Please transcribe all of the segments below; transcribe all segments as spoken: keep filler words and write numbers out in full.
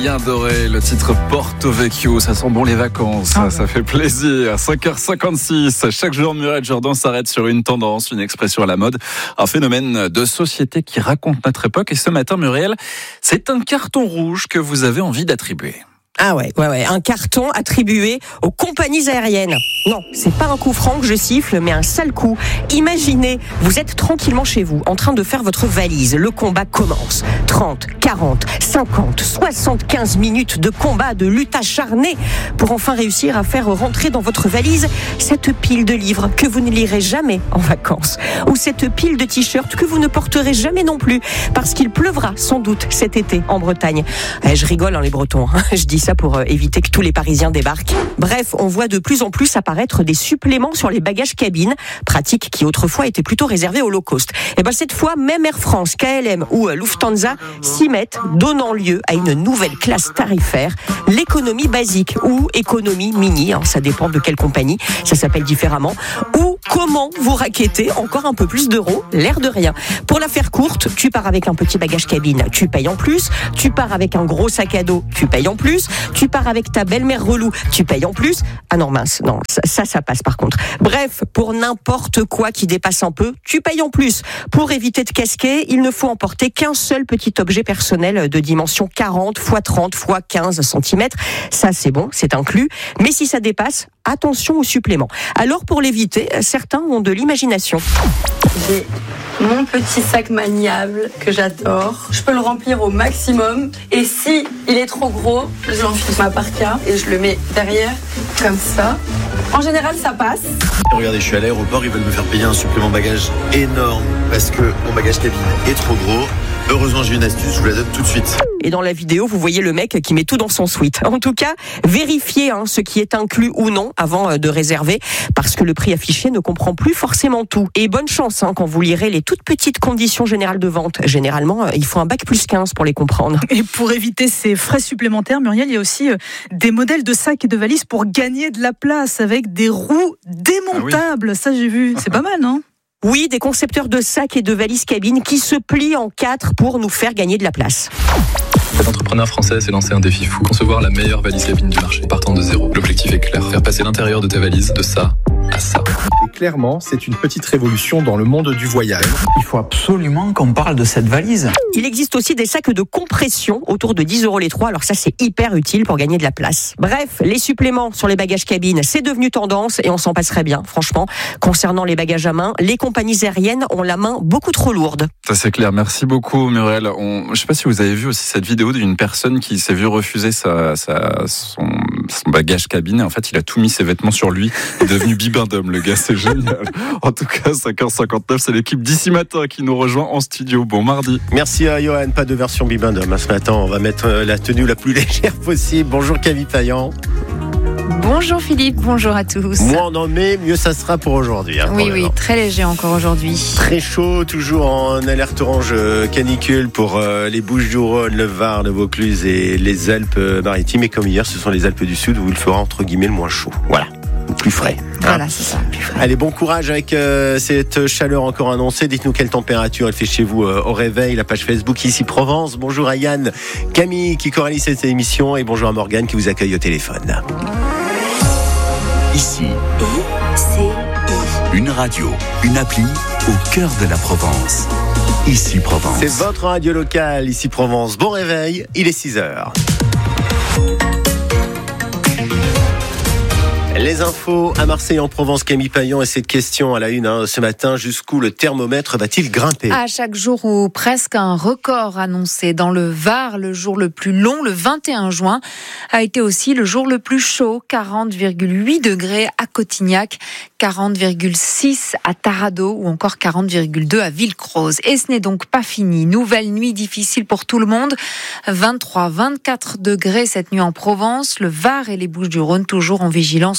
Bien doré, le titre Porto Vecchio, ça sent bon les vacances, ah ouais. Ça fait plaisir. cinq heures cinquante-six, chaque jour Muriel Jourdan s'arrête sur une tendance, une expression à la mode, un phénomène de société qui raconte notre époque. Et ce matin, Muriel, c'est un carton rouge que vous avez envie d'attribuer. Ah ouais, ouais, ouais, un carton attribué aux compagnies aériennes. Non, c'est pas un coup franc que je siffle, mais un sale coup. Imaginez, vous êtes tranquillement chez vous, en train de faire votre valise. Le combat commence. trente, quarante, cinquante, soixante-quinze minutes de combat, de lutte acharnée pour enfin réussir à faire rentrer dans votre valise cette pile de livres que vous ne lirez jamais en vacances. Ou cette pile de t-shirts que vous ne porterez jamais non plus, parce qu'il pleuvra sans doute cet été en Bretagne. Eh, je rigole, hein, les Bretons, hein. Je dis ça pour éviter que tous les Parisiens débarquent. Bref, on voit de plus en plus apparaître des suppléments sur les bagages cabines, pratique qui autrefois était plutôt réservée au low cost. Et ben cette fois, même Air France, K L M ou Lufthansa s'y mettent, donnant lieu à une nouvelle classe tarifaire, l'économie basique ou économie mini, hein, ça dépend de quelle compagnie, ça s'appelle différemment, ou comment vous raquettez encore un peu plus d'euros, l'air de rien. Pour la faire courte, tu pars avec un petit bagage cabine, tu payes en plus, tu pars avec un gros sac à dos, tu payes en plus, tu pars avec ta belle-mère relou, tu payes en plus. Ah non mince, non, ça, ça, ça passe par contre. Bref, pour n'importe quoi qui dépasse un peu, tu payes en plus. Pour éviter de casquer, il ne faut emporter qu'un seul petit objet personnel de dimension quarante fois trente fois quinze centimètres. Ça c'est bon, c'est inclus. Mais si ça dépasse, attention au supplément. Alors pour l'éviter, certains ont de l'imagination. J'ai mon petit sac maniable que j'adore. Je peux le remplir au maximum. Et si il est trop gros, je l'enfile ma parka et je le mets derrière, comme ça. En général, ça passe. Regardez, je suis à l'aéroport, ils veulent me faire payer un supplément bagage énorme parce que mon bagage cabine est trop gros. Heureusement, j'ai une astuce, je vous la donne tout de suite. Et dans la vidéo, vous voyez le mec qui met tout dans son suite. En tout cas, vérifiez hein, ce qui est inclus ou non avant de réserver, parce que le prix affiché ne comprend plus forcément tout. Et bonne chance hein, quand vous lirez les toutes petites conditions générales de vente. Généralement, il faut un bac plus quinze pour les comprendre. Et pour éviter ces frais supplémentaires, Muriel, il y a aussi des modèles de sacs et de valises pour gagner de la place avec des roues démontables. Ah oui. Ça, j'ai vu. C'est pas mal, non ? Oui, des concepteurs de sacs et de valises cabines qui se plient en quatre pour nous faire gagner de la place. Cet entrepreneur français s'est lancé un défi fou, concevoir la meilleure valise cabine du marché, partant de zéro. L'objectif est clair, faire passer l'intérieur de ta valise de ça à ça. Et clairement, c'est une petite révolution dans le monde du voyage. Il faut absolument qu'on parle de cette valise. Il existe aussi des sacs de compression autour de dix euros les trois, alors ça c'est hyper utile pour gagner de la place. Bref, les suppléments sur les bagages cabines, c'est devenu tendance et on s'en passerait bien, franchement. Concernant les bagages à main, les compagnies aériennes ont la main beaucoup trop lourde. Ça c'est clair, merci beaucoup Muriel. On... Je ne sais pas si vous avez vu aussi cette vidéo d'une personne qui s'est vue refuser sa, sa, son, son bagage cabine et en fait il a tout mis ses vêtements sur lui, il est devenu bibendum le gars, c'est génial. En tout cas, cinq heures cinquante-neuf, c'est l'équipe d'ici matin qui nous rejoint en studio. Bon mardi. Merci à Johan, pas de version bibendum ce matin, on va mettre la tenue la plus légère possible. Bonjour Camille Payan. Bonjour Philippe, bonjour à tous. Moins on en met, mieux ça sera pour aujourd'hui. Hein, oui, oui, très léger encore aujourd'hui. Très chaud, toujours en alerte orange canicule pour euh, les Bouches-du-Rhône, le Var, le Vaucluse et les Alpes-Maritimes. Et comme hier, ce sont les Alpes du Sud où il fera entre guillemets le moins chaud. Voilà. Plus frais. Voilà, hein. C'est ça, plus frais. Allez, bon courage avec euh, cette chaleur encore annoncée. Dites-nous quelle température elle fait chez vous euh, au réveil. La page Facebook Ici Provence. Bonjour à Yann, Camille qui choralie cette émission et bonjour à Morgane qui vous accueille au téléphone. Ici, une radio, une appli au cœur de la Provence. Ici Provence. C'est votre radio locale, Ici Provence. Bon réveil, il est six heures. Les infos à Marseille en Provence, Camille Payan, et cette question à la une hein, ce matin, jusqu'où le thermomètre va-t-il grimper ? À chaque jour ou presque, un record annoncé dans le Var. Le jour le plus long, le vingt et un juin, a été aussi le jour le plus chaud, quarante virgule huit degrés à Cotignac, quarante virgule six à Tarado ou encore quarante virgule deux à Villecroze. Et ce n'est donc pas fini. Nouvelle nuit difficile pour tout le monde. vingt-trois, vingt-quatre degrés cette nuit en Provence, le Var et les Bouches-du-Rhône toujours en vigilance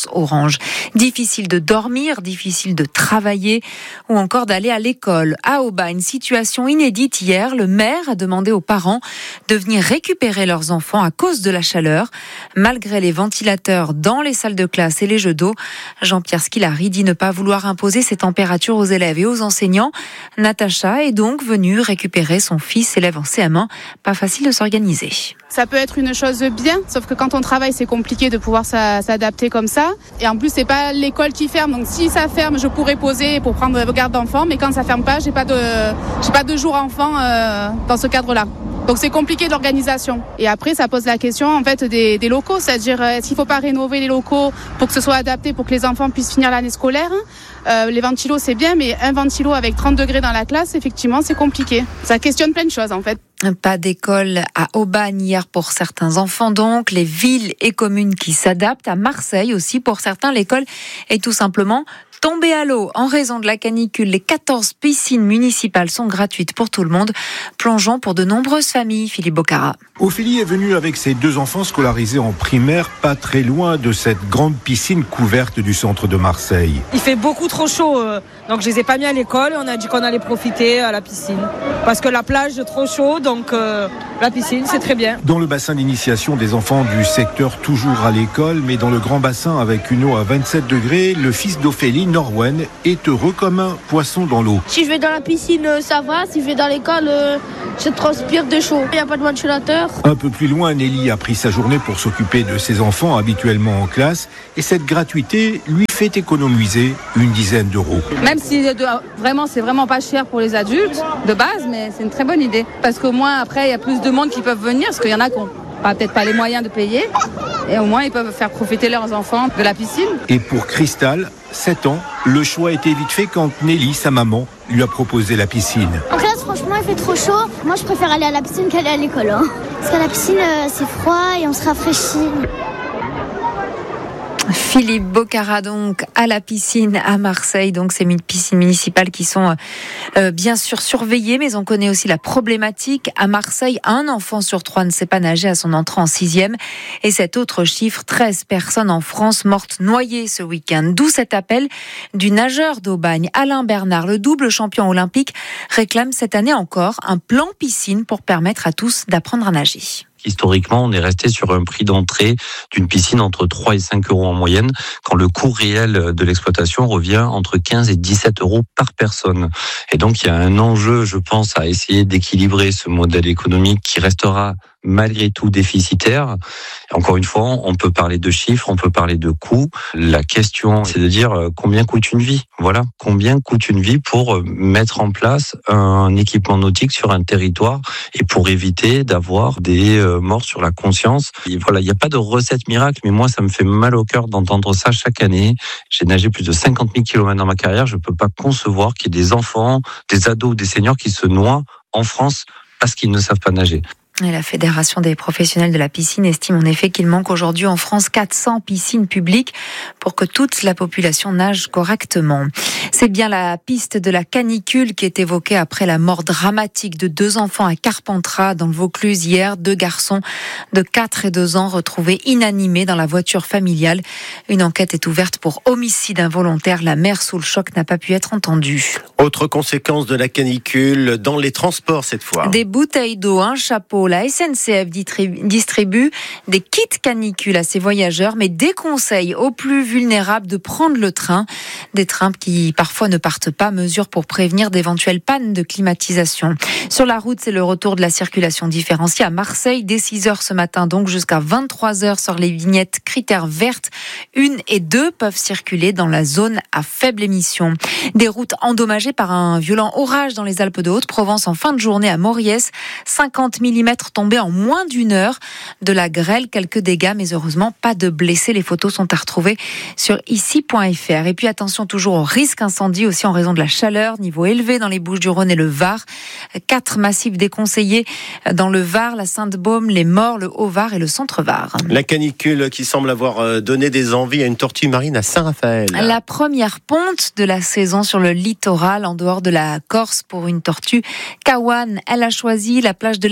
vigilance orange. Difficile de dormir, difficile de travailler ou encore d'aller à l'école. À Aubagne, situation inédite hier, le maire a demandé aux parents de venir récupérer leurs enfants à cause de la chaleur. Malgré les ventilateurs dans les salles de classe et les jeux d'eau, Jean-Pierre Squilari dit ne pas vouloir imposer ces températures aux élèves et aux enseignants. Natacha est donc venue récupérer son fils élève en C M un. Pas facile de s'organiser. Ça peut être une chose bien, sauf que quand on travaille, c'est compliqué de pouvoir s'adapter comme ça. Et en plus, c'est pas l'école qui ferme. Donc si ça ferme, je pourrais poser pour prendre garde d'enfants. Mais quand ça ferme pas, j'ai pas de, j'ai pas de jour enfant euh, dans ce cadre-là. Donc c'est compliqué l'organisation. Et après, ça pose la question en fait des, des locaux, c'est-à-dire est-ce qu'il ne faut pas rénover les locaux pour que ce soit adapté, pour que les enfants puissent finir l'année scolaire. Euh, les ventilos c'est bien, mais un ventilo avec trente degrés dans la classe, effectivement, c'est compliqué. Ça questionne plein de choses en fait. Pas d'école à Aubagne hier pour certains enfants donc. Les villes et communes qui s'adaptent. À Marseille aussi pour certains, l'école est tout simplement tombée à l'eau en raison de la canicule. Les quatorze piscines municipales sont gratuites pour tout le monde. Plongeons pour de nombreuses familles. Philippe Bocara. Ophélie est venue avec ses deux enfants scolarisés en primaire, pas très loin de cette grande piscine couverte du centre de Marseille. Il fait beaucoup trop chaud, donc je les ai pas mis à l'école. On a dit qu'on allait profiter à la piscine. Parce que la plage est trop chaud, donc euh, la piscine, c'est très bien. Dans le bassin d'initiation des enfants du secteur toujours à l'école, mais dans le grand bassin avec une eau à vingt-sept degrés, le fils d'Ophélie, Norwen, est heureux comme un poisson dans l'eau. Si je vais dans la piscine, ça va. Si je vais dans l'école, je transpire de chaud. Il n'y a pas de ventilateur. Un peu plus loin, Nelly a pris sa journée pour s'occuper de ses enfants habituellement en classe. Et cette gratuité lui fait économiser une dizaine d'euros. Même si vraiment, c'est vraiment pas cher pour les adultes, de base, mais c'est une très bonne idée. Parce qu'au moins, après, il y a plus de monde qui peuvent venir, parce qu'il y en a qui n'ont peut-être pas les moyens de payer. Et au moins, ils peuvent faire profiter leurs enfants de la piscine. Et pour Cristal, sept ans, le choix a été vite fait quand Nelly, sa maman, lui a proposé la piscine. En classe, franchement, il fait trop chaud. Moi, je préfère aller à la piscine qu'aller à l'école. Hein. Parce qu'à la piscine, euh, c'est froid et on se rafraîchit. Philippe Bocara donc à la piscine à Marseille. Donc ces piscines municipales qui sont euh, bien sûr surveillées, mais on connaît aussi la problématique. À Marseille, un enfant sur trois ne sait pas nager à son entrée en sixième. Et cet autre chiffre, treize personnes en France mortes noyées ce week-end. D'où cet appel du nageur d'Aubagne, Alain Bernard, le double champion olympique, réclame cette année encore un plan piscine pour permettre à tous d'apprendre à nager. Historiquement, on est resté sur un prix d'entrée d'une piscine entre trois et cinq euros en moyenne, quand le coût réel de l'exploitation revient entre quinze et dix-sept euros par personne. Et donc, il y a un enjeu, je pense, à essayer d'équilibrer ce modèle économique qui restera malgré tout déficitaire. Et encore une fois, on peut parler de chiffres, on peut parler de coûts. La question, c'est de dire combien coûte une vie. Voilà, combien coûte une vie pour mettre en place un équipement nautique sur un territoire et pour éviter d'avoir des morts sur la conscience. Et voilà, il n'y a pas de recette miracle, mais moi, ça me fait mal au cœur d'entendre ça chaque année. J'ai nagé plus de cinquante mille kilomètres dans ma carrière. Je ne peux pas concevoir qu'il y ait des enfants, des ados ou des seniors qui se noient en France parce qu'ils ne savent pas nager. Et la Fédération des professionnels de la piscine estime en effet qu'il manque aujourd'hui en France quatre cents piscines publiques pour que toute la population nage correctement. C'est bien la piste de la canicule qui est évoquée après la mort dramatique de deux enfants à Carpentras dans le Vaucluse hier. Deux garçons de quatre et deux ans retrouvés inanimés dans la voiture familiale. Une enquête est ouverte pour homicide involontaire. La mère sous le choc n'a pas pu être entendue. Autre conséquence de la canicule dans les transports cette fois. Des bouteilles d'eau, un chapeau. La S N C F distribue des kits canicule à ses voyageurs, mais déconseille aux plus vulnérables de prendre le train. Des trains qui parfois ne partent pas, mesure pour prévenir d'éventuelles pannes de climatisation. Sur la route, c'est le retour de la circulation différenciée à Marseille dès six heures ce matin, donc jusqu'à vingt-trois heures sur les vignettes critères vertes. Une et deux peuvent circuler dans la zone à faible émission. Des routes endommagées par un violent orage dans les Alpes de Haute-Provence en fin de journée à Moriès. cinquante millimètres tombés en moins d'une heure. De la grêle, quelques dégâts, mais heureusement pas de blessés. Les photos sont à retrouver sur ici point f r. Et puis attention toujours au risque incendie aussi en raison de la chaleur, niveau élevé dans les Bouches-du-Rhône et le Var. Quatre massifs déconseillés dans le Var, la Sainte-Baume, les Maures, le Haut-Var et le Centre-Var. La canicule qui semble avoir donné des envies à une tortue marine à Saint-Raphaël. La première ponte de la saison sur le littoral en dehors de la Corse pour une tortue. Kawan, elle a choisi la plage de Laguet à Saint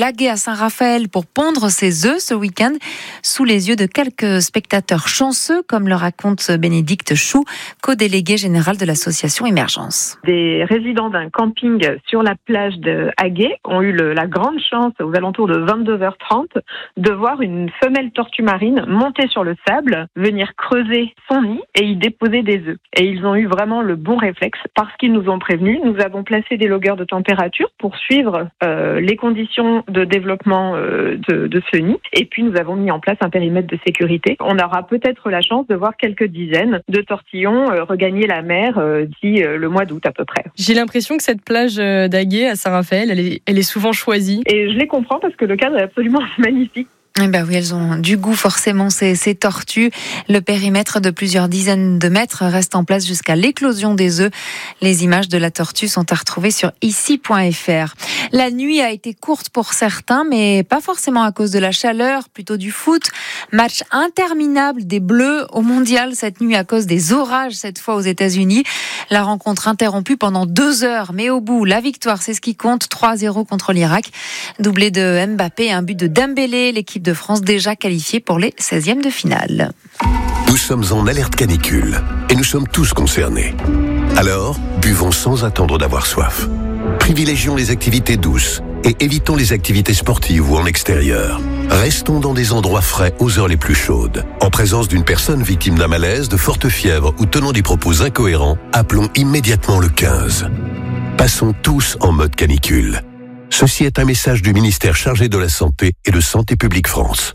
Saint-Raphaël pour pondre ses œufs ce week-end sous les yeux de quelques spectateurs chanceux, comme le raconte Bénédicte Chou, co-déléguée générale de l'association Émergence. Des résidents d'un camping sur la plage de Haguet ont eu le, la grande chance, aux alentours de vingt-deux heures trente, de voir une femelle tortue marine monter sur le sable, venir creuser son nid et y déposer des œufs. Et ils ont eu vraiment le bon réflexe parce qu'ils nous ont prévenus. Nous avons placé des logueurs de température pour suivre euh, les conditions de développement euh, de, de ce nid. Et puis nous avons mis en place un périmètre de sécurité. On aura peut-être la chance de voir quelques dizaines de tortillons euh, regagner la mer euh, d'ici euh, le mois d'août à peu près. J'ai l'impression que cette plage d'Haguet à Saint-Raphaël, elle est, elle est souvent choisie. Et je les comprends parce que le cadre est absolument magnifique. Eh ben oui, elles ont du goût forcément, ces, ces tortues. Le périmètre de plusieurs dizaines de mètres reste en place jusqu'à l'éclosion des œufs. Les images de la tortue sont à retrouver sur ici point f r. La nuit a été courte pour certains, mais pas forcément à cause de la chaleur, plutôt du foot. Match interminable des Bleus au Mondial cette nuit à cause des orages, cette fois aux États-Unis. La rencontre interrompue pendant deux heures, mais au bout, la victoire, c'est ce qui compte. trois à zéro contre l'Irak. Doublé de Mbappé et un but de Dembélé, l'équipe de France déjà qualifiée pour les seizièmes de finale. Nous sommes en alerte canicule et nous sommes tous concernés. Alors, buvons sans attendre d'avoir soif. Privilégions les activités douces et évitons les activités sportives ou en extérieur. Restons dans des endroits frais aux heures les plus chaudes. En présence d'une personne victime d'un malaise, de forte fièvre ou tenant des propos incohérents, appelons immédiatement le quinze. Passons tous en mode canicule. Ceci est un message du ministère chargé de la Santé et de Santé publique France.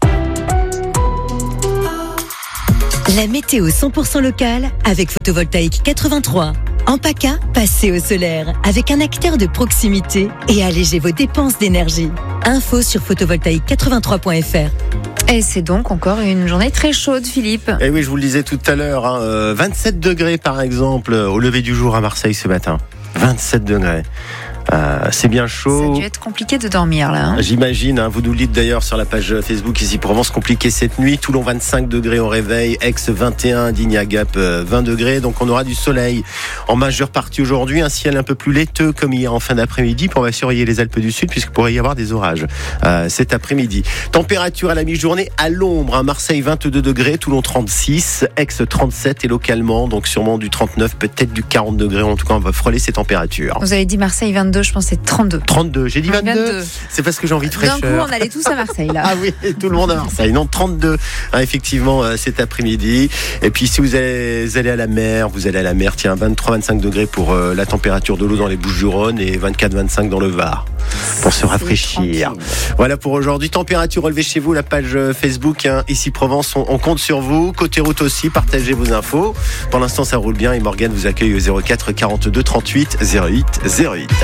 La météo cent pour cent locale avec Photovoltaïque quatre-vingt-trois. En PACA, passez au solaire avec un acteur de proximité et allégez vos dépenses d'énergie. Info sur photovoltaïque quatre-vingt-trois point f r. Et c'est donc encore une journée très chaude, Philippe. Et oui, je vous le disais tout à l'heure, hein, euh, vingt-sept degrés par exemple au lever du jour à Marseille ce matin. vingt-sept degrés. Euh, c'est bien chaud. Ça a dû être compliqué de dormir là. Hein. J'imagine, hein, vous nous le dites d'ailleurs sur la page Facebook ici Provence, compliqué cette nuit. Toulon vingt-cinq degrés au réveil, Aix vingt et un, Digne à Gap vingt degrés. Donc on aura du soleil en majeure partie aujourd'hui, un ciel un peu plus laiteux comme hier en fin d'après-midi. Puis on va surveiller les Alpes du Sud puisqu'il pourrait y avoir des orages euh, cet après-midi. Température à la mi-journée à l'ombre, hein, Marseille vingt-deux degrés, Toulon trente-six, Aix trente-sept et localement donc sûrement du trente-neuf, peut-être du quarante degrés. En tout cas on va frôler ces températures. Vous avez dit Marseille vingt-deux, je pense que c'est trente-deux. trente-deux, j'ai dit vingt-deux. vingt-deux. C'est parce que j'ai envie de fraîcheur. D'un coup, on allait tous à Marseille là. Ah oui, tout le monde à Marseille. Non, trente-deux, hein, effectivement, euh, cet après-midi. Et puis si vous allez, vous allez à la mer, vous allez à la mer, tiens, vingt-trois à vingt-cinq degrés pour euh, la température de l'eau dans les Bouches-du-Rhône et vingt-quatre à vingt-cinq dans le Var. Pour se rafraîchir. Voilà pour aujourd'hui. Température relevée chez vous, la page Facebook, hein, ici Provence, on, on compte sur vous. Côté route aussi, partagez vos infos. Pour l'instant, ça roule bien et Morgane vous accueille au zéro quatre quarante-deux trente-huit zéro huit zéro huit.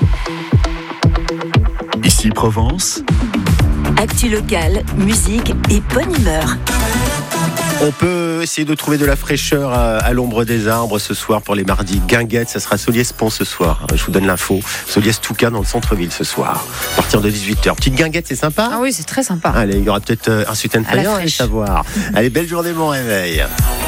Ici Provence. Actu locale, musique et bonne humeur. On peut essayer de trouver de la fraîcheur à, à l'ombre des arbres ce soir pour les mardis. Guinguette, ça sera Soliès-Pont ce soir. Je vous donne l'info. Soliès-Touca dans le centre-ville ce soir. À partir de dix-huit heures. Petite guinguette, c'est sympa ? Ah oui, c'est très sympa. Allez, il y aura peut-être un Sultan Fire, allez savoir. Allez, belle journée, mon réveil.